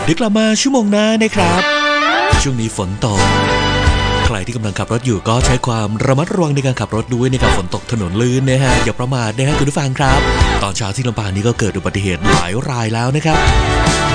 เดี๋ยวกลับมาชั่วโมงหน้านะครับช่วงนี้ฝนตกใครที่กำลังขับรถอยู่ก็ใช้ความระมัดระวังในการขับรถด้วยนะครับฝนตกถนนลื่นนะฮะอย่าประมาทนะฮะคุณผู้ฟังครับตอนเช้าที่ลำปางนี้ก็เกิดอุบัติเหตุหลายรายแล้วนะครับ